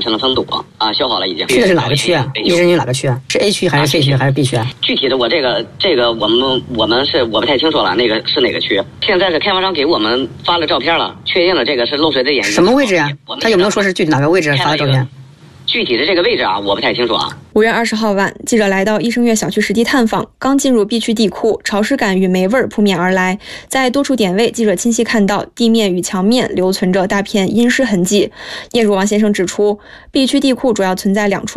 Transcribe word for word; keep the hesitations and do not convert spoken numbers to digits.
成了封堵啊，修好了已经。 去的是哪个区啊？益生菌哪个区啊？是 A 区还是 C 区还是 B 区啊？ 具体的我这个这个我们我们是我不太清楚了，那个是哪个区？现在是开发商给我们发了照片了，确定了这个是漏水的原因。 什么位置啊？他有没有说是具体哪个位置发的照片？ 具体的这个位置啊，我不太清楚啊。 五月二十号晚，记者来到益盛悦小区实地探访，刚进入 B 区地库，潮湿感与霉味扑面而来。在多处点位，记者清晰看到地面与墙面留存着大片阴湿痕迹。业主王先生指出 ，B 区地库主要存在两处